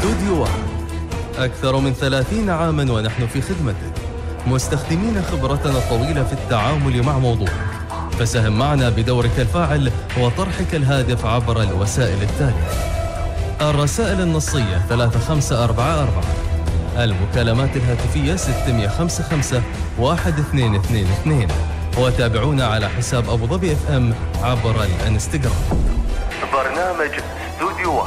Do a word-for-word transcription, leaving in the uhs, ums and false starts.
استوديو واحد، أكثر من ثلاثين عاماً ونحن في خدمتك، مستخدمين خبرتنا الطويلة في التعامل مع موضوعك. فساهم معنا بدورك الفاعل وطرحك الهادف عبر الوسائل التالية: الرسائل النصية ثلاثة خمسة أربعة أربعة، المكالمات الهاتفية ستمئة وخمسة وخمسين واحد اثنين اثنين اثنين، وتابعونا على حساب أبو ظبي اف ام عبر الانستغرام. برنامج استوديو